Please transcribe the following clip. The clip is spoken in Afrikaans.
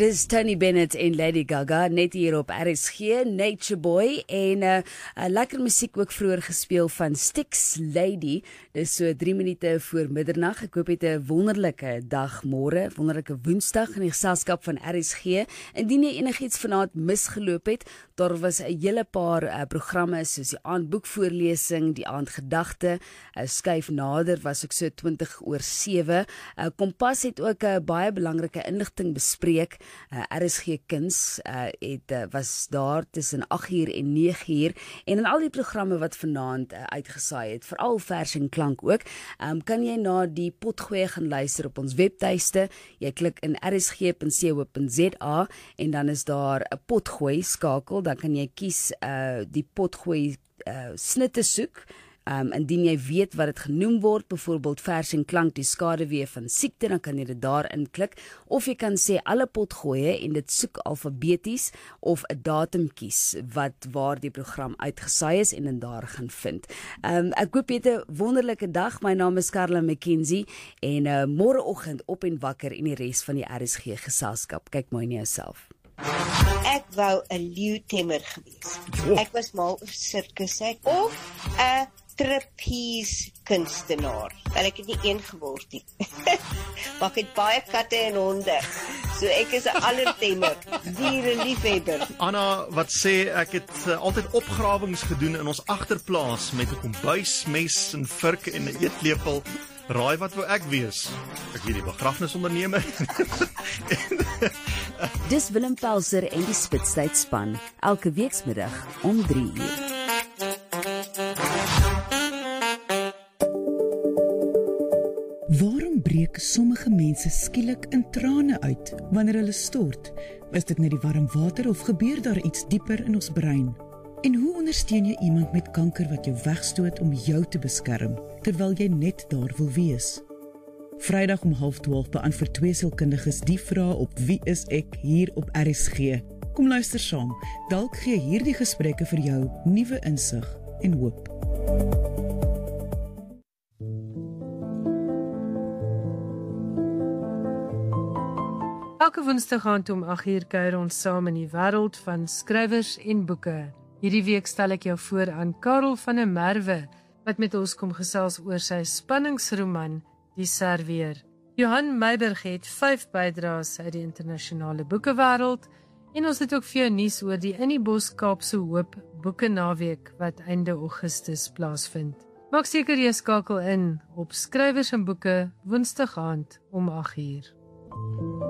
Dis Tony Bennett en Lady Gaga, net hier op RSG, Nature Boy, en lekker musiek ook vroeër gespeel van Styx Lady. Dis so 3 minute voor middernag. Ek hoop jy het 'n wonderlike dag môre, wonderlike Woensdag in die geselskap van RSG. Indien jy enigiets vanaand misgeloop het, daar was 'n hele paar programme soos die aandboekvoorlesing, die aandgedagte, skuif nader was ook so 7:20. Kompas het ook baie belangrike inligting bespreek. RSG Kuns was daar tussen 8:00 en 9:00 en in al die programme wat vanaand uitgesaai het, veral vers en klank ook, kan jy na die potgooi gaan luister op ons webtuiste. Jy klik in rsg.co.za en dan is daar 'n potgooi skakel, dan kan jy kies die potgooi snitte soek. Indien jy weet wat dit genoem word, byvoorbeeld vers en klank, die skaduwee van siekte, dan kan jy dit daar inklik, of jy kan sê alle potgoeie en dit soek alfabeties of 'n datum kies waar die program uitgesaai is en daar gaan vind. Ek hoop jy het 'n wonderlike dag. My naam is Carla McKenzie en môreoggend op en wakker in die res van die RSG geselskap. Kyk mooi na jouself. Ek wou 'n leeutemmer gewees. Ek was mal oor sirkus of 'n trapeze kunstenaar. Wel, ek het nie een geword nie. Maar ek het baie katte en honde. So ek is 'n allertemmer, diereliefhebber. Anna wat sê ek het altyd opgrawings gedoen in ons agterplaas met 'n kombuis, mes en vurk en 'n eetlepel. Raai wat wou ek wees? Ek hierdie begrafnisondernemer. Dis Willem Pelser en die Spitstyd span, elke weekmiddag om 3:00. Waarom breek sommige mense skielik in trane uit wanneer hulle stort? Is dit net die warm water of gebeur daar iets dieper in ons brein? En hoe ondersteun jy iemand met kanker wat jou wegstoot om jou te beskerm, terwyl jy net daar wil wees? Vrydag om 11:30 beantwoord 2 sielkundiges die vraag op Wie is ek hier op RSG. Kom luister saam, dalk gee hierdie gesprekke vir jou nuwe insig en hoop. Elke Woensdag aand om 8:00 kuier ons saam in die wêreld van skrywers en boeke. Hierdie week stel ek jou voor aan Karel van der Merwe, wat met ons kom gesels oor sy spanningsroman Die Serveer. Johan Meiberg het 5 bydraes uit die internasionale boekewêreld en ons het ook vir jou nuus oor die In die Bos Kaapse Hoop boekenaweek wat einde Augustus plaasvind. Maak seker jy skakel in op Skrywers en Boeke Woensdag aand om 8:00.